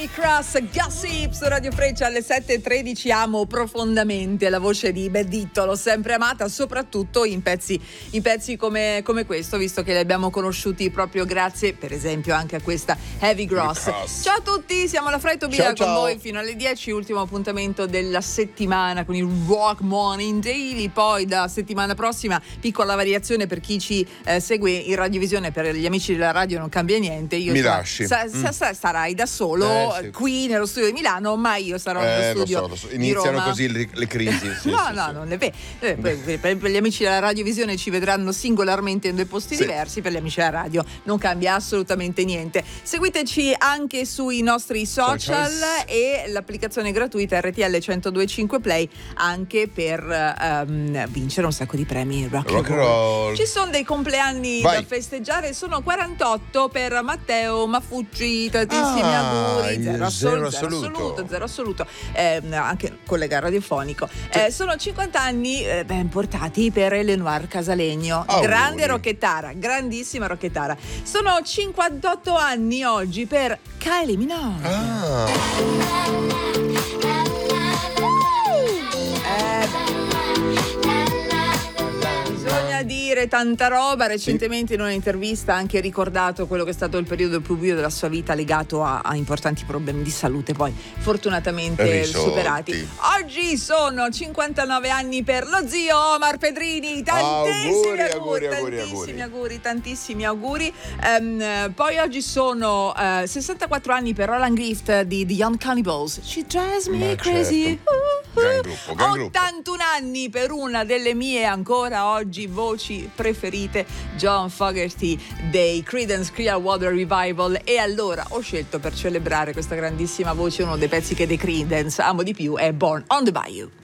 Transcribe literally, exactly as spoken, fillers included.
Cross Gossip su Radio Freccia alle sette e tredici. Amo profondamente la voce di Beditto, l'ho sempre amata, soprattutto in pezzi in pezzi come, come questo, visto che li abbiamo conosciuti proprio grazie per esempio anche a questa Heavy Gross. Cross. Ciao a tutti, siamo la Fra e Tobia con ciao. Voi fino alle dieci, ultimo appuntamento della settimana con il Rock Morning Daily. Poi da settimana prossima piccola variazione per chi ci eh, segue in radiovisione, per gli amici della radio non cambia niente. Io mi sta, lasci sa, mm. sa, sarai da solo eh. Sì. Qui nello studio di Milano, ma io sarò eh, nello studio lo so, lo so. Iniziano di Roma. Così le, le crisi sì, no sì, no sì. non le vedo eh, per, per gli amici della radiovisione ci vedranno singolarmente in due posti sì. diversi, per gli amici della radio non cambia assolutamente niente. Seguiteci anche sui nostri social Socials. E l'applicazione gratuita R T L centodue e cinque Play anche per um, vincere un sacco di premi rock, rock and roll. roll. Ci sono dei compleanni Vai. da festeggiare, sono quarantotto per Matteo Maffucci, tantissimi ah, auguri. Zero, zero, assoluto, assoluto. zero assoluto, zero assoluto. Eh, anche collega radiofonico. Sì. Eh, sono cinquanta anni eh, ben portati per Eleonore Casalegno, auguri. Grande rocchettara, grandissima rocchettara. Sono cinquantotto anni oggi per Kylie Minogue. Ah. Dire tanta roba. Recentemente in un'intervista ha anche ricordato quello che è stato il periodo più buio della sua vita legato a, a importanti problemi di salute, poi fortunatamente Risolti. superati. Oggi sono cinquantanove anni per lo zio Omar Pedrini, tantissimi auguri, auguri, auguri tantissimi auguri, auguri tantissimi auguri. Um, poi oggi sono uh, sessantaquattro anni per Roland Gift di The Young Cannibals, She Drives Me Ma Crazy. Certo. Gran gruppo, gran ottantuno anni per una delle mie ancora oggi voci preferite, John Fogerty dei Creedence Clearwater Revival. E allora ho scelto, per celebrare questa grandissima voce, uno dei pezzi che dei Creedence amo di più è Born on the Bayou.